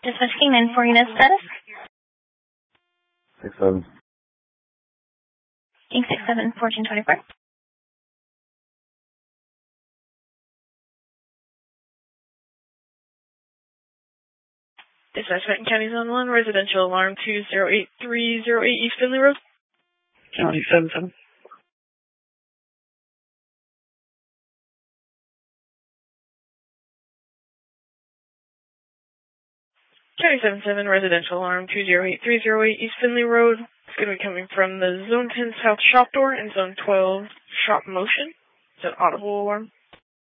Dispatch King 940 net status? 6-7. King 6-7, 1424. Dispatch Benton County's on one, residential alarm 208-308 East Finley Road. County 7-7. County 7-7, residential alarm 208-308 East Finley Road. It's going to be coming from the Zone 10 South shop door and Zone 12 shop motion. It's an audible alarm.